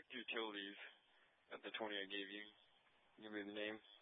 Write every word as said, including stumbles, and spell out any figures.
electric utilities at the twenty I gave you. Give me the name.